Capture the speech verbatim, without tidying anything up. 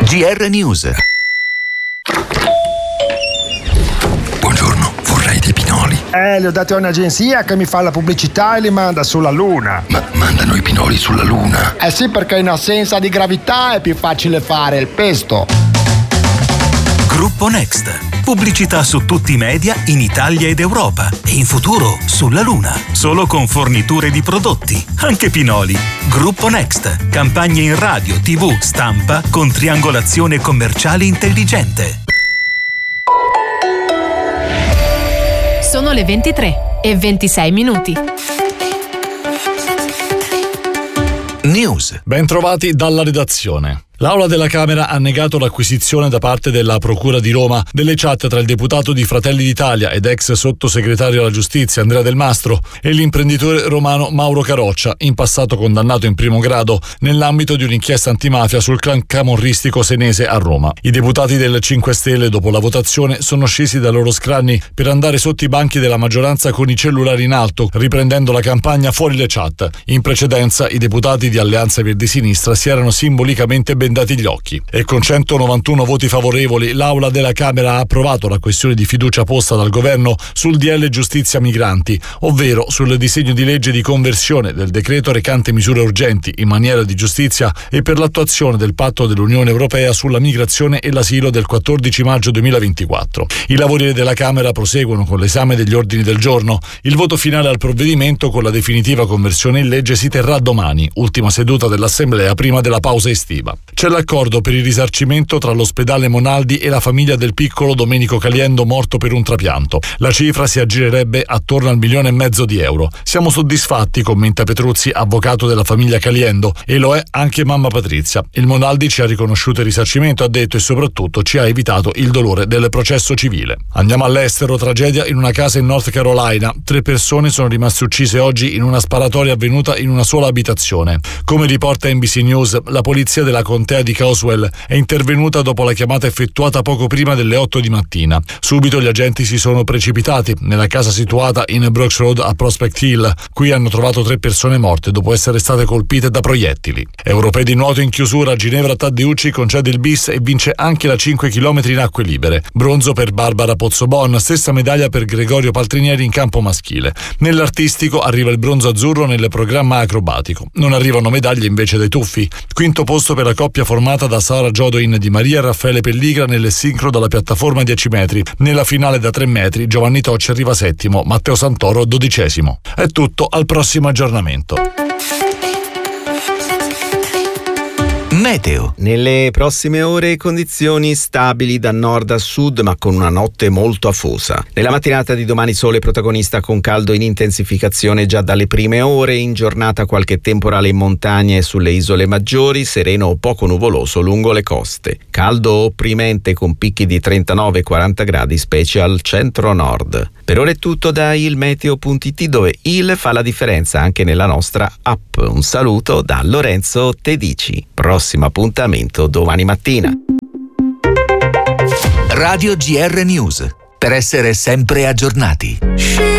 G R News. Buongiorno, vorrei dei pinoli. Eh, li ho dati a un'agenzia che mi fa la pubblicità e li manda sulla Luna. Ma mandano i pinoli sulla Luna? Eh sì, perché in assenza di gravità è più facile fare il pesto. Gruppo Next. Pubblicità su tutti i media in Italia ed Europa e in futuro sulla Luna. Solo con forniture di prodotti, anche pinoli. Gruppo Next. Campagne in radio, tivù, stampa con triangolazione commerciale intelligente. Sono le ventitré e ventisei minuti. News. Bentrovati dalla redazione. L'Aula della Camera ha negato l'acquisizione da parte della Procura di Roma delle chat tra il deputato di Fratelli d'Italia ed ex sottosegretario alla Giustizia Andrea Del Mastro e l'imprenditore romano Mauro Caroccia, in passato condannato in primo grado nell'ambito di un'inchiesta antimafia sul clan camorristico senese a Roma. I deputati del cinque Stelle, dopo la votazione, sono scesi dai loro scranni per andare sotto i banchi della maggioranza con i cellulari in alto, riprendendo la campagna Fuori le chat. In precedenza, i deputati di Alleanza Verdi Sinistra si erano simbolicamente bendati gli occhi. E con centonovantuno voti favorevoli l'Aula della Camera ha approvato la questione di fiducia posta dal governo sul D L Giustizia Migranti, ovvero sul disegno di legge di conversione del decreto recante misure urgenti in maniera di giustizia e per l'attuazione del patto dell'Unione Europea sulla migrazione e l'asilo del quattordici maggio duemilaventiquattro. I lavori della Camera proseguono con l'esame degli ordini del giorno. Il voto finale al provvedimento con la definitiva conversione in legge si terrà domani, ultima seduta dell'Assemblea prima della pausa estiva. C'è l'accordo per il risarcimento tra l'ospedale Monaldi e la famiglia del piccolo Domenico Caliendo morto per un trapianto. La cifra si aggirerebbe attorno al milione e mezzo di euro. Siamo soddisfatti, commenta Petruzzi, avvocato della famiglia Caliendo, e lo è anche mamma Patrizia. Il Monaldi ci ha riconosciuto il risarcimento, ha detto, e soprattutto ci ha evitato il dolore del processo civile. Andiamo all'estero, tragedia in una casa in North Carolina. Tre persone sono rimaste uccise oggi in una sparatoria avvenuta in una sola abitazione. Come riporta N B C News, la polizia della contea di Caswell è intervenuta dopo la chiamata effettuata poco prima delle otto di mattina. Subito gli agenti si sono precipitati nella casa situata in Brooks Road a Prospect Hill. Qui hanno trovato tre persone morte dopo essere state colpite da proiettili. Europei di nuoto in chiusura, Ginevra Taddeucci concede il bis e vince anche la cinque chilometri in acque libere. Bronzo per Barbara Pozzobon, stessa medaglia per Gregorio Paltrinieri in campo maschile. Nell'artistico arriva il bronzo azzurro nel programma acrobatico. Non arrivano medaglie invece dai tuffi. Quinto posto per la coppia formata da Sara Jodoin Di Maria e Raffaele Pelligra nel sincro dalla piattaforma dieci metri. Nella finale da tre metri Giovanni Tocci arriva settimo, Matteo Santoro dodicesimo. È tutto, al prossimo aggiornamento. Meteo. Nelle prossime ore condizioni stabili da nord a sud, ma con una notte molto afosa. Nella mattinata di domani sole protagonista con caldo in intensificazione già dalle prime ore. In giornata qualche temporale in montagna e sulle isole maggiori, sereno o poco nuvoloso lungo le coste. Caldo opprimente con picchi di trentanove quaranta gradi, specie al centro-nord. Per ora è tutto da ilmeteo punto it, dove il fa la differenza anche nella nostra app. Un saluto da Lorenzo Tedici. Prossimo appuntamento domani mattina. Radio G R News, per essere sempre aggiornati.